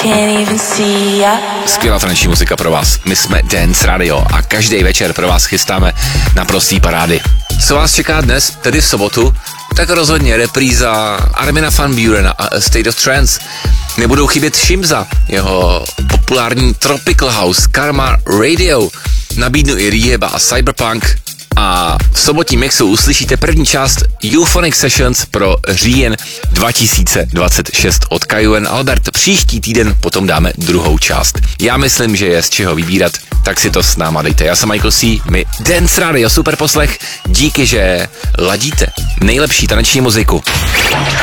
Skvělá taneční muzika pro vás. My jsme Dance Radio a každý večer pro vás chystáme naprostý parády. Co vás čeká dnes, tedy v sobotu? Tak rozhodně repríza Armina van Burena a A State of Trance. Nebudou chybět Shimza, jeho populární Tropical House, Karma Radio. Nabídnu i Rehab a Cyberpunk. A v sobotním mixu uslyšíte první část Euphonic Sessions pro říjen 2026 od Kajuen Albert. Příští týden potom dáme druhou část. Já myslím, že je z čeho vybírat, tak si to s náma dejte. Já jsem Michael C. My Dance Radio, super poslech. Díky, že ladíte nejlepší taneční muziku.